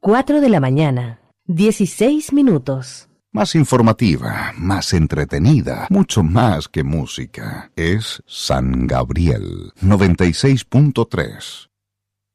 4 de la mañana, 16 minutos. Más informativa, más entretenida, mucho más que música. Es San Gabriel 96.3.